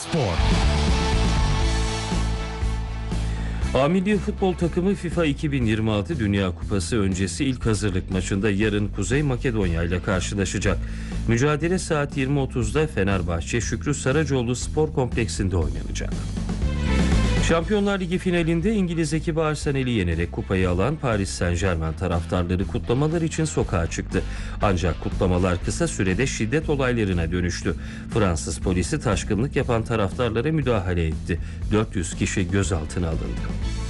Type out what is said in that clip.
Spor. A Milli Futbol Takımı FIFA 2026 Dünya Kupası öncesi ilk hazırlık maçında yarın Kuzey Makedonya ile karşılaşacak. Mücadele saat 20.30'da Fenerbahçe Şükrü Saracoğlu Spor Kompleksinde oynanacak. Şampiyonlar Ligi finalinde İngiliz ekibi Arsenal'i yenerek kupayı alan Paris Saint-Germain taraftarları kutlamalar için sokağa çıktı. Ancak kutlamalar kısa sürede şiddet olaylarına dönüştü. Fransız polisi taşkınlık yapan taraftarlara müdahale etti. 400 kişi gözaltına alındı.